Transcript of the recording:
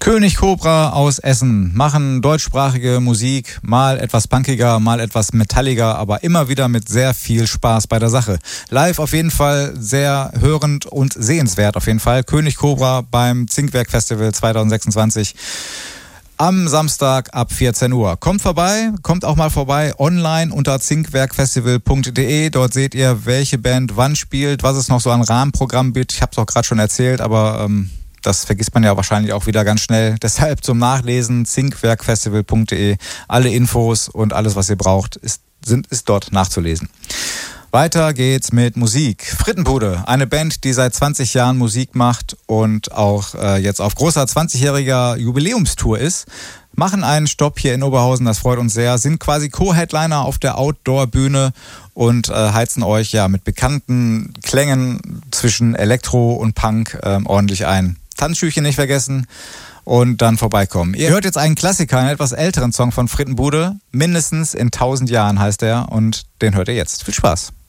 König Cobra aus Essen machen deutschsprachige Musik, mal etwas punkiger, mal etwas metalliger, aber immer wieder mit sehr viel Spaß bei der Sache. Live auf jeden Fall sehr hörend und sehenswert auf jeden Fall. König Cobra beim Zinkwerk Festival 2026 am Samstag ab 14 Uhr. Kommt auch mal vorbei online unter zinkwerkfestival.de. Dort seht ihr, welche Band wann spielt, was es noch so an Rahmenprogramm gibt. Ich habe es auch gerade schon erzählt, aber das vergisst man ja wahrscheinlich auch wieder ganz schnell. Deshalb zum Nachlesen zinkwerkfestival.de. Alle Infos und alles, was ihr braucht, ist dort nachzulesen. Weiter geht's mit Musik. Frittenbude, eine Band, die seit 20 Jahren Musik macht und auch jetzt auf großer 20-jähriger Jubiläumstour ist, machen einen Stopp hier in Oberhausen, das freut uns sehr, sind quasi Co-Headliner auf der Outdoor-Bühne und heizen euch ja mit bekannten Klängen zwischen Elektro und Punk ordentlich ein. Tanzschüchen nicht vergessen und dann vorbeikommen. Ihr hört jetzt einen Klassiker, einen etwas älteren Song von Frittenbude, mindestens in 1000 Jahren heißt er und den hört ihr jetzt. Viel Spaß!